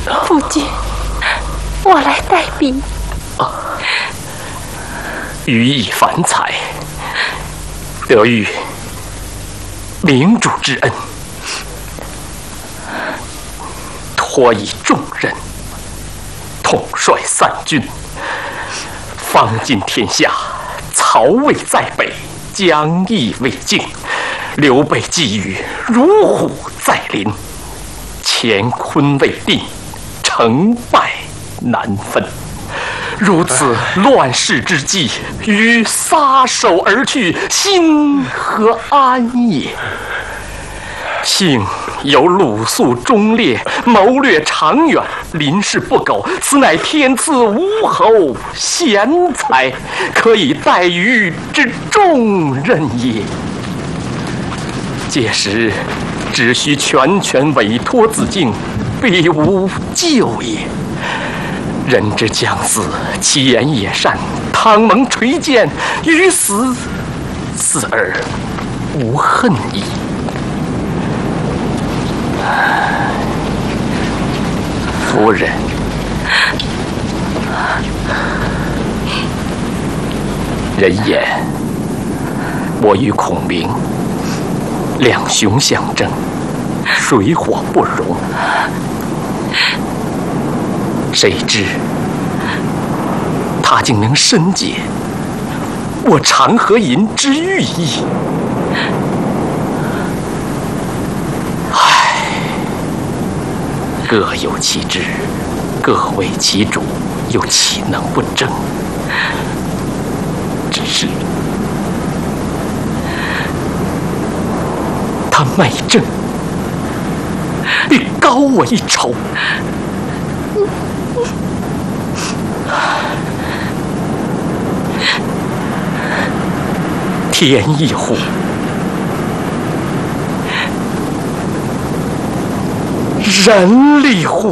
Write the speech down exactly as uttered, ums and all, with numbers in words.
夫君，我来代笔。 啊，予以凡才，得遇明主之恩，托以重任，统帅三军，方尽天下。曹魏在北，江邑未尽，刘备觊觎，如虎在林。乾坤未定，成败难分。如此乱世之际，于撒手而去，心何安也？幸有鲁肃忠烈，谋略长远，临事不苟，此乃天赐吴侯贤才，可以待于之重任也。届时只需全权委托子敬，必无咎也。人之将死，其言也善，汤蒙垂鉴，于死死而无恨矣。夫人，人言我与孔明两雄相争，水火不容。谁知他竟能深解我长河吟之寓意。唉，各有其志，各为其主，又岂能不争？只是他卖朕，必高我一筹。天意乎？人力乎？